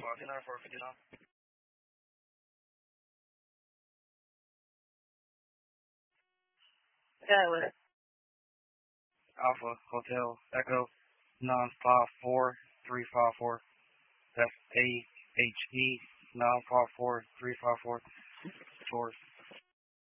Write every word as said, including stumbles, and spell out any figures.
uh, two nine four fifty-nine. Yeah, what? Alpha Hotel Echo nine five four three five four. That's A H E nine five four three five four. Taurus.